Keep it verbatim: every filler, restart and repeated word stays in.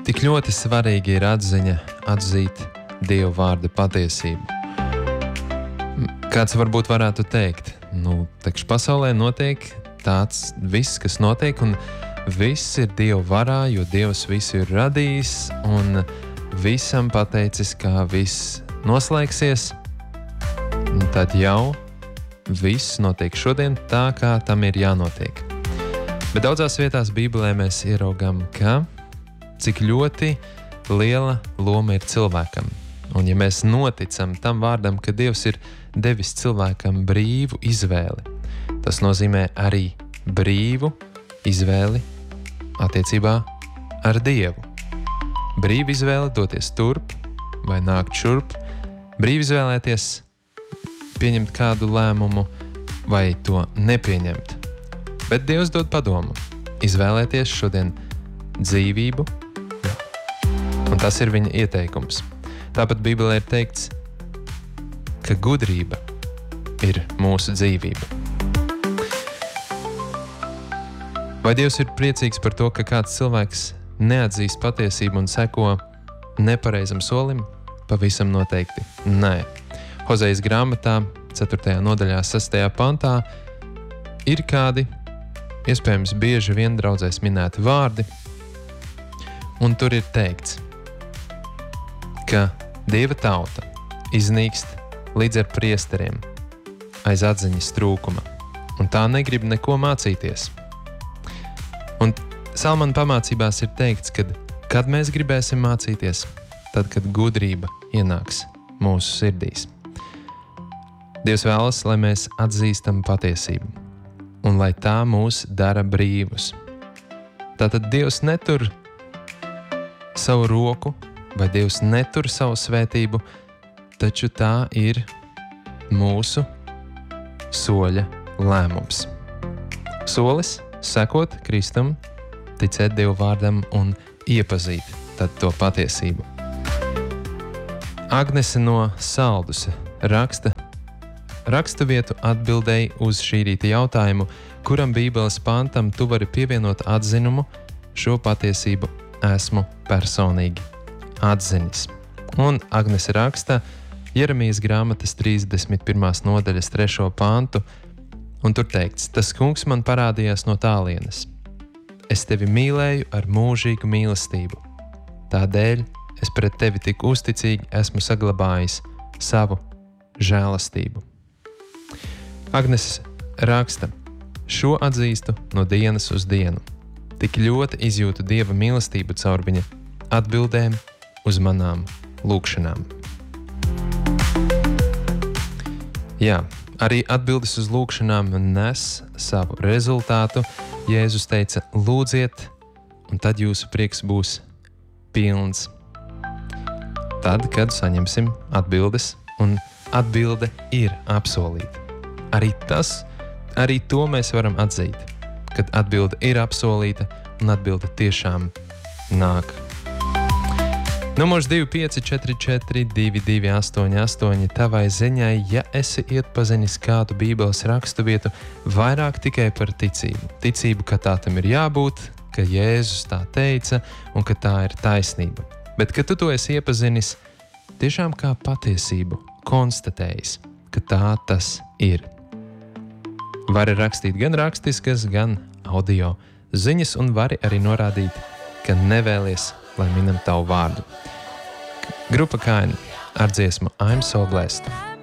Tik ļoti svarīgi ir atziņa, atzīt Dieva vārda patiesību. Kāds varbūt varētu teikt, nu, taču pasaulē notiek tāds viss, kas notiek, un viss ir Dieva varā, jo Dievs visu ir radījis, un visam pateicis, kā viss noslēgsies, un tad jau viss notiek šodien tā, kā tam ir jānotiek. Bet daudzās vietās Bībelē mēs ieraugam, ka cik ļoti liela loma ir cilvēkam. Un ja mēs noticam tam vārdam, ka Dievs ir devis cilvēkam brīvu izvēli, tas nozīmē arī brīvu izvēli attiecībā ar Dievu. Brīvu izvēli doties turp vai nākt šurp, brīvu izvēlēties pieņemt kādu lēmumu vai to nepieņemt. Bet Dievs dod padomu izvēlēties šodien dzīvību, un tas ir viņa ieteikums. Tāpat Bībelē ir teikts, ka gudrība ir mūsu dzīvība. Vai Dievs ir priecīgs par to, ka kāds cilvēks neatzīst patiesību un seko nepareizam solim? Pavisam noteikti nē. Hozejas grāmatā, ceturtajā nodaļā, sestajā pantā, ir kādi, iespējams, bieži vien draudzēs minēti vārdi, un tur ir teikts, ka Dieva tauta iznīkst līdz ar priesteriem aiz atziņas trūkuma, un tā negrib neko mācīties. Un Salmana pamācībās ir teikts, ka kad mēs gribēsim mācīties, tad, kad gudrība ienāks mūsu sirdīs. Dievs vēlas, lai mēs atzīstam patiesību, un lai tā mūs dara brīvus. Tātad Dievs netur savu roku, vai Dievs netur savu svētību, taču tā ir mūsu soļa lēmums. Solis sekot Kristum, ticēt Dieva vārdam un iepazīt tad to patiesību. Agnese no Saldusa raksta rakstu vietu atbildēji uz šī rīta jautājumu, kuram Bībeles pantam tu vari pievienot atzinumu, šo patiesību esmu personīgi atzinis. Un Agnese raksta Jeremijas grāmatas trīsdesmit pirmās nodaļas trešo pantu, un tur teikts, tas kungs man parādījās no tālienes. Es tevi mīlēju ar mūžīgu mīlestību. Tādēļ es pret tevi tik uzticīgi esmu saglabājis savu žēlastību. Agnese raksta, šo atzīstu no dienas uz dienu. Tik ļoti izjūtu Dieva mīlestību caur viņa atbildēm uz manām lūkšanām. Jā, arī atbildes uz lūkšanām nes savu rezultātu. Jēzus teica, lūdziet, un tad jūsu prieks būs pilns. Tad, kad saņemsim atbildes, un atbilde ir apsolīta. Arī tas, arī to mēs varam atzīt, kad atbilde ir apsolīta un atbilde tiešām nāk. Numurs divi pieci četri četri divi divi astoņi astoņi tavai ziņai, ja esi ietpazinis kādu Bībeles rakstu vietu vairāk tikai par ticību. Ticību, ka tā tam ir jābūt, ka Jēzus tā teica un ka tā ir taisnība. Bet, kad tu to esi iepazinis, tiešām kā patiesību konstatējis, ka tā tas ir. Vari rakstīt gan rakstiskas, gan audio ziņas un vari arī norādīt, ka nevēlies, lai minam tavu vārdu. Grupa Kaini ar dziesmu I'm so blessed.